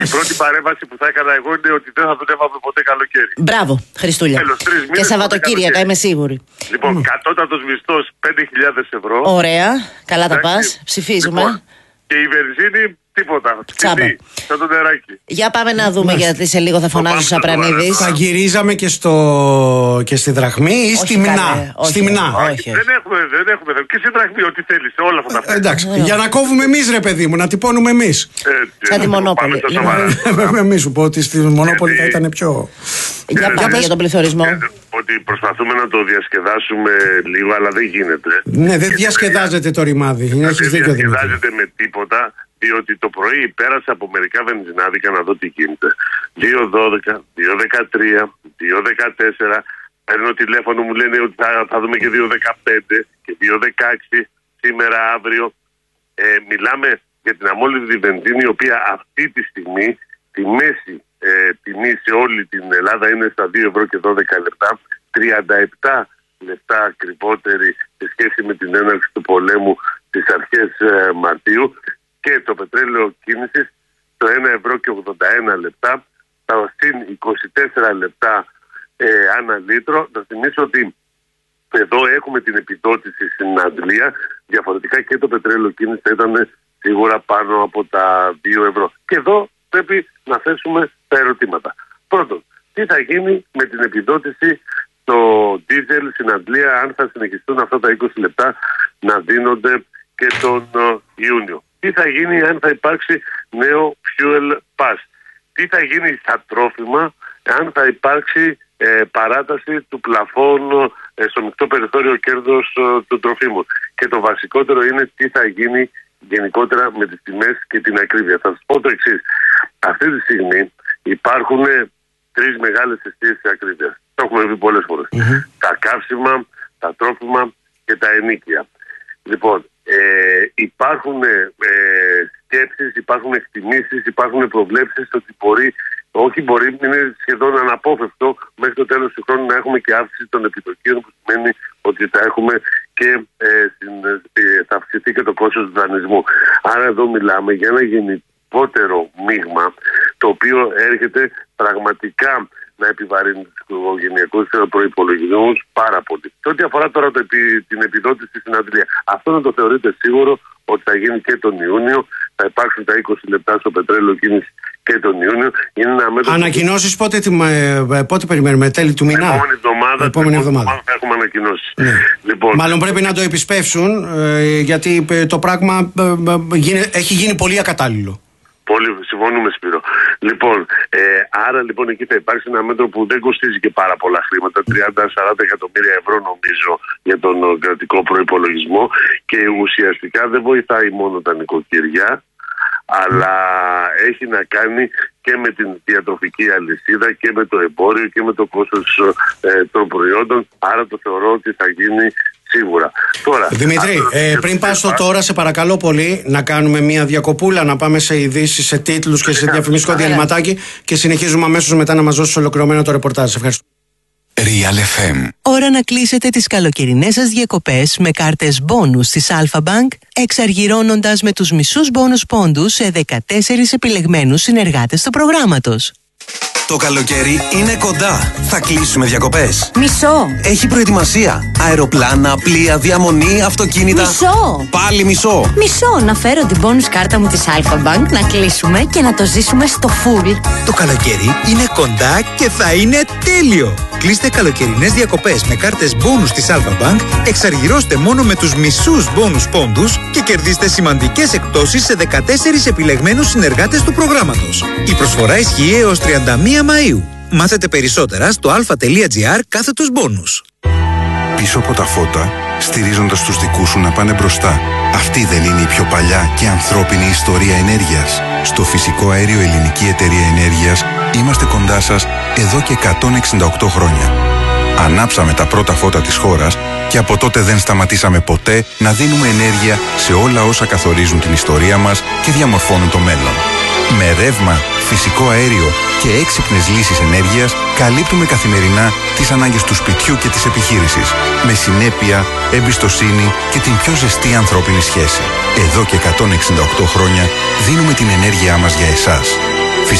Η πρώτη παρέμβαση που θα έκανα εγώ είναι ότι δεν θα δουλεύαμε ποτέ καλοκαίρι. Μπράβο, Χριστούλια. Και Σαββατοκύριακα, είμαι σίγουρη. Λοιπόν, κατώτατος μισθός 5.000 ευρώ. Ωραία, καλά τα πας. Ψηφίζουμε. Λοιπόν, και η βενζίνη τίποτα. Τσάμπα. Σαν το νεράκι. Για πάμε να δούμε, γιατί σε λίγο θα φωνάζει ο Σαπρανίδης. Θα γυρίζαμε και στη δραχμή ή στη μηνά? Στη μηνά. Δεν έχουμε. Και στη δραχμή, ό,τι θέλεις. Όλα αυτά τα εντάξει. Για να κόβουμε εμείς, ρε παιδί μου, να τυπώνουμε εμείς. Σαν τη Μονόπολη. Μην σου πω ότι στη Μονόπολη θα ήταν πιο. Για πάμε για τον πληθωρισμό. Ότι προσπαθούμε να το διασκεδάσουμε λίγο, αλλά δεν γίνεται. Ναι, δεν διασκεδάζεται το ρημάδι. Δεν διασκεδάζεται με τίποτα. Διότι το πρωί πέρασα από μερικά βενζινάδικα να δω τι γίνεται. 2.12, 2.13, 2.14. Παίρνω τηλέφωνο, μου λένε ότι θα δούμε και 2.15 και 2.16 σήμερα, αύριο. Μιλάμε για την αμόλυβδη βενζίνη, η οποία αυτή τη στιγμή τη μέση τιμή σε όλη την Ελλάδα είναι στα 2 ευρώ και 12 λεπτά. 37 λεπτά ακριβότερη σε σχέση με την έναρξη του πολέμου στις αρχές Μαρτίου. Και το πετρέλαιο κίνησης το 1 ευρώ και 81 λεπτά, συν 24 λεπτά ανά λίτρο. Να θυμίσω ότι εδώ έχουμε την επιδότηση στην Αγγλία. Διαφορετικά και το πετρέλαιο κίνησης θα ήταν σίγουρα πάνω από τα 2 ευρώ. Και εδώ πρέπει να θέσουμε τα ερωτήματα. Πρώτον, τι θα γίνει με την επιδότηση στο ντίζελ στην Αγγλία, αν θα συνεχιστούν αυτά τα 20 λεπτά να δίνονται και τον Ιούνιο? Τι θα γίνει αν θα υπάρξει νέο fuel pass? Τι θα γίνει στα τρόφιμα αν θα υπάρξει παράταση του πλαφών στο μεικτό περιθώριο κέρδος των τροφίμων? Και το βασικότερο είναι τι θα γίνει γενικότερα με τις τιμές και την ακρίβεια. Θα σας πω το εξής. Αυτή τη στιγμή υπάρχουν τρεις μεγάλες αιστείες της ακρίβειας. Το έχουμε πει πολλές φορές. Τα καύσιμα, τα τρόφιμα και τα ενοίκια. Λοιπόν, υπάρχουν σκέψεις, υπάρχουν εκτιμήσεις, υπάρχουν προβλέψεις ότι είναι σχεδόν αναπόφευκτο μέχρι το τέλος του χρόνου να έχουμε και αύξηση των επιτοκίων, που σημαίνει ότι θα έχουμε και θα αυξηθεί και το κόστος του δανεισμού. Άρα εδώ μιλάμε για ένα γενικότερο μείγμα, το οποίο έρχεται πραγματικά να επιβαρύνει τους οικογενειακούς προϋπολογισμούς πάρα πολύ. Σε ό,τι αφορά τώρα την επιδότηση στην Αγγλία, αυτό να το θεωρείτε σίγουρο ότι θα γίνει και τον Ιούνιο. Θα υπάρξουν τα 20 λεπτά στο πετρέλαιο κίνηση και τον Ιούνιο. Είναι ένα μέτρο. Ανακοινώσεις πότε περιμένουμε? Τέλη του μηνά. Επόμενη εβδομάδα θα έχουμε ανακοινώσεις. Ναι. Λοιπόν, μάλλον πρέπει να το επισπεύσουν, γιατί το πράγμα έχει γίνει πολύ ακατάλληλο. Πολύ συμφωνούμε, Σπύρο. Λοιπόν, άρα λοιπόν εκεί θα υπάρξει ένα μέτρο που δεν κοστίζει και πάρα πολλά χρήματα, 30-40 εκατομμύρια ευρώ νομίζω για τον κρατικό προϋπολογισμό, και ουσιαστικά δεν βοηθάει μόνο τα νοικοκυριά, αλλά έχει να κάνει και με την διατροφική αλυσίδα και με το εμπόριο και με το κόστος των προϊόντων. Άρα το θεωρώ ότι θα γίνει σίγουρα. Τώρα, Δημήτρη, πριν πας στο τώρα, σε παρακαλώ πολύ να κάνουμε μια διακοπούλα, να πάμε σε ειδήσεις, σε τίτλους και σε διαφημιστικό διαλυματάκι και συνεχίζουμε αμέσως μετά να μας δώσεις ολοκληρωμένο το ρεπορτάζ. Ευχαριστώ. Real FM. Ώρα να κλείσετε τις καλοκαιρινές σας διακοπές με κάρτες μπόνους της Alpha Bank, εξαργυρώνοντας με τους μισούς μπόνους πόντους σε 14 επιλεγμένους συνεργάτες του προγράμματος. Το καλοκαίρι είναι κοντά. Θα κλείσουμε διακοπές. Μισό. Έχει προετοιμασία. Αεροπλάνα, πλοία, διαμονή, αυτοκίνητα. Μισό. Πάλι μισό. Μισό. Να φέρω την bonus κάρτα μου της Alpha Bank, να κλείσουμε και να το ζήσουμε στο full. Το καλοκαίρι είναι κοντά και θα είναι τέλειο. Κλείστε καλοκαιρινές διακοπές με κάρτες bonus της Alpha Bank, εξαργυρώστε μόνο με τους μισούς bonus πόντους και κερδίστε σημαντικές εκπτώσεις σε 14 επιλεγμένους συνεργάτες του προγράμματος. Η προσφορά ισχύει έως 31 Μαΐου. Μάθετε περισσότερα στο alpha.gr/bonus. Πίσω από τα φώτα, στηρίζοντας τους δικούς σου να πάνε μπροστά. Αυτή δεν είναι η πιο παλιά και ανθρώπινη ιστορία ενέργειας? Στο Φυσικό Αέριο Ελληνική Εταιρεία Ενέργειας είμαστε κοντά σας εδώ και 168 χρόνια. Ανάψαμε τα πρώτα φώτα της χώρας και από τότε δεν σταματήσαμε ποτέ να δίνουμε ενέργεια σε όλα όσα καθορίζουν την ιστορία μας και διαμορφώνουν το μέλλον. Με ρεύμα, φυσικό αέριο και έξυπνες λύσεις ενέργειας καλύπτουμε καθημερινά τις ανάγκες του σπιτιού και της επιχείρησης, με συνέπεια, εμπιστοσύνη και την πιο ζεστή ανθρώπινη σχέση. Εδώ και 168 χρόνια δίνουμε την ενέργειά μας για εσάς.